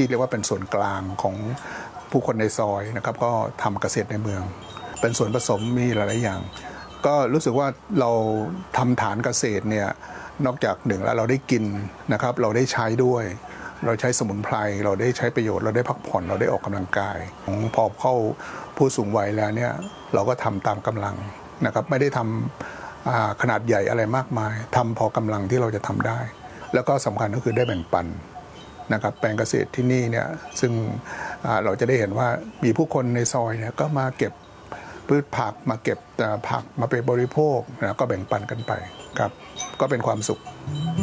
ที่เรียกว่าเป็นส่วนกลางของผู้คนในซอยนะครับก็ทำเกษตรในเมืองเป็นส่วนผสมมีหลายๆอย่างก็รู้สึกว่าเราทำฐานเกษตรเนี่ยนอกจากหนึ่งแล้วเราได้กินนะครับเราได้ใช้ด้วยเราใช้สมุนไพรเราได้ใช้ประโยชน์เราได้พักผ่อนเราได้ออกกำลังกายพอเข้าผู้สูงวัยแล้วเนี่ยเราก็ทำตามกำลังนะครับไม่ได้ทำขนาดใหญ่อะไรมากมายทำพอกำลังที่เราจะทำได้แล้วก็สำคัญก็คือได้แบ่งปันนะครับแปลงเกษตรที่นี่เนี่ยซึ่งเราจะได้เห็นว่ามีผู้คนในซอยเนี่ยก็มาเก็บพืชผักมาเก็บผักมาไปบริโภคนะก็แบ่งปันกันไปครับก็เป็นความสุข